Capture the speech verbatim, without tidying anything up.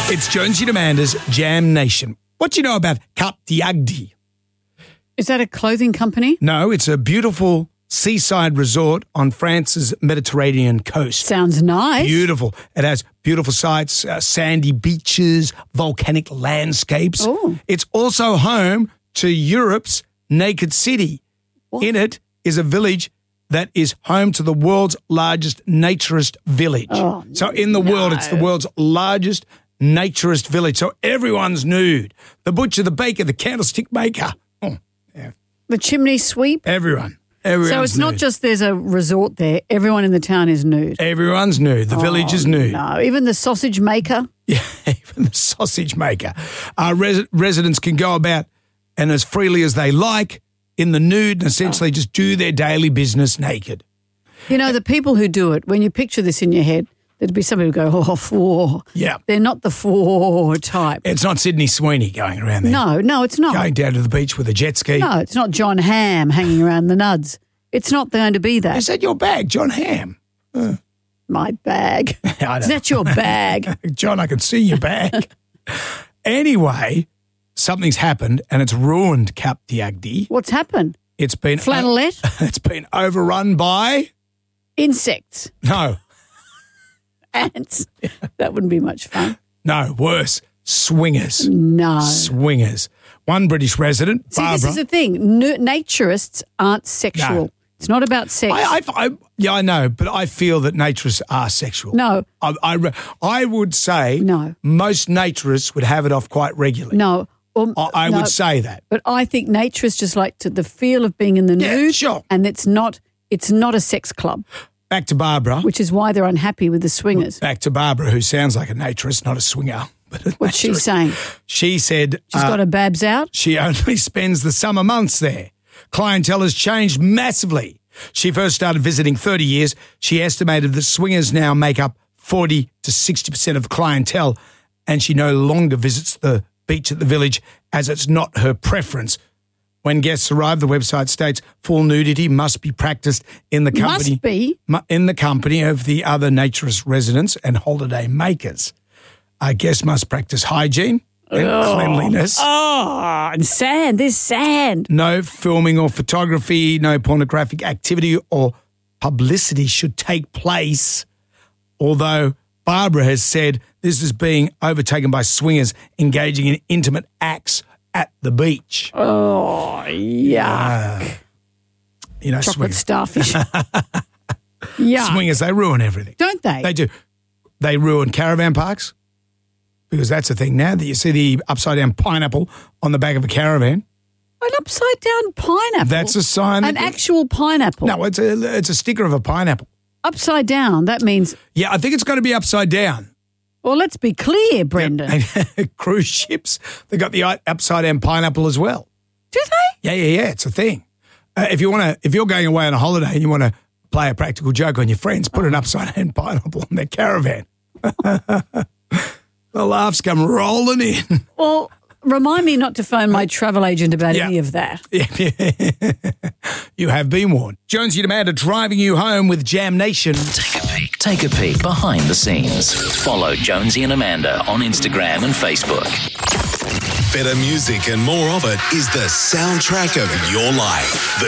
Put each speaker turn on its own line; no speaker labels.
It's Jonesy and Amanda's Jam Nation. What do you know about Cap d'Agde?
Is that a clothing company?
No, it's a beautiful seaside resort on France's Mediterranean coast.
Sounds nice.
Beautiful. It has beautiful sights, uh, sandy beaches, volcanic landscapes.
Ooh.
It's also home to Europe's Naked City.
What?
In it is a village that is home to the world's largest naturist village.
Oh,
so in the
no.
world, it's the world's largest naturist village. So everyone's nude. The butcher, the baker, the candlestick maker. Oh, yeah.
The chimney sweep.
Everyone. Everyone's
So it's not
nude.
just there's a resort there. Everyone in the town is nude.
Everyone's nude. The village
Oh,
is nude.
No, even the sausage maker.
Yeah, even the sausage maker. Uh, res- residents can go about and as freely as they like in the nude and essentially just do their daily business naked.
You know, the people who do it, when you picture this in your head, there'd be some people who go, oh, four.
Yeah.
They're not the four type.
It's not Sydney Sweeney going around there.
No, no, it's not.
Going down to the beach with a jet ski.
No, it's not John Hamm hanging around the nuds. It's not going to be that.
Is that your bag, John Hamm?
My bag.
I don't
Is that your bag?
John, I can see your bag. Anyway, something's happened and it's ruined Cap d'Agde.
What's happened?
It's been
Flannelette?
It's been overrun by
Insects.
no,
Ants. That wouldn't be much fun.
no, worse, swingers.
No.
Swingers. One British resident,
See,
Barbara.
this is the thing. N- naturists aren't sexual.
No.
It's not about sex.
I, I, I, yeah, I know, but I feel that naturists are sexual.
No.
I, I, re- I would say
No.
most naturists would have it off quite regularly.
no. Or,
I, I
no,
would say that.
But I think naturists just like to the feel of being in the
Yeah,
nude.
sure.
And it's not it's not a sex club,
Back to Barbara.
which is why they're unhappy with the swingers.
Back to Barbara, who sounds like a naturist, not a swinger. But a
What's she
naturist.
saying?
She said
She's
uh,
got her babs out?
she only spends the summer months there. Clientele has changed massively. She first started visiting thirty years. She estimated that swingers now make up forty to sixty percent of the clientele, and she no longer visits the beach at the village as it's not her preference. When guests arrive, the website states full nudity must be practiced in the company
Must be.
mu- in the company of the other naturist residents and holiday makers. A guest must practice hygiene and cleanliness.
Oh, and sand. There's sand.
No filming or photography, no pornographic activity or publicity should take place. Although Barbara has said this is being overtaken by swingers engaging in intimate acts at the beach.
Oh, yuck.
You know,
Chocolate
swingers,
starfish. Yeah.
swingers, they ruin everything.
Don't they?
They do. They ruin caravan parks because that's the thing now that you see the upside down pineapple on the back of a caravan.
An upside down pineapple.
That's a sign.
An
that-
actual pineapple.
No, it's a it's a sticker of a pineapple.
Upside down. That means,
Yeah, I think it's got to be upside down.
well, let's be clear, Brendan.
And cruise ships, they got the upside down pineapple as well.
Do they?
Yeah, yeah, yeah. It's a thing. Uh, if you want to, if you're going away on a holiday and you want to play a practical joke on your friends, put an upside down pineapple on their caravan. The laughs come rolling in.
Well, remind me not to phone my travel agent about
Yeah.
any of that.
You have been warned. Jonesy and Amanda driving you home with Jam Nation.
Take a peek. Take a peek behind the scenes. Follow Jonesy and Amanda on Instagram and Facebook.
Better music and more of it is the soundtrack of your life. The